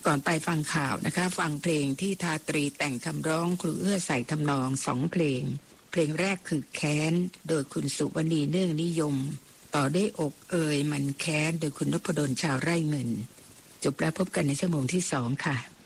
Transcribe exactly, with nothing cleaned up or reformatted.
ก่อนไปฟังข่าวนะคะฟังเพลงที่ทาตรีแต่งคำร้องครูเอื้อใส่ทำนองสองเพลงเพลงแรกคือแค้นโดยคุณสุวรรณีเนื่องนิยมต่อด้วยอกเอ่ยมันแค้นโดยคุณนพดลชาวไร่เงินจบแล้วพบกันในชั่วโมงที่สองค่ะ